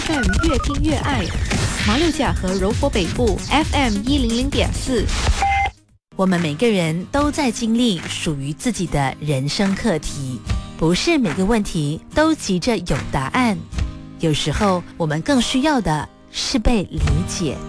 FM 越听越爱，马六甲和柔佛北部 FM 100.4。 我们每个人都在经历属于自己的人生课题，不是每个问题都急着有答案，有时候我们更需要的是被理解。